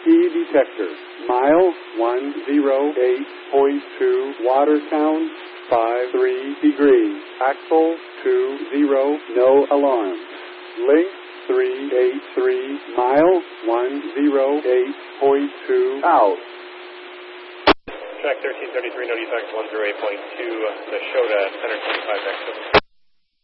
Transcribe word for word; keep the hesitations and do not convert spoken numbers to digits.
key detector. Mile one oh eight point two, water sound five three degrees. Axle two zero, no alarm. Link three eight three, mile one oh eight point two, out. Track thirteen thirty-three, notify one oh eight point two, the Shota, center twenty-five, next.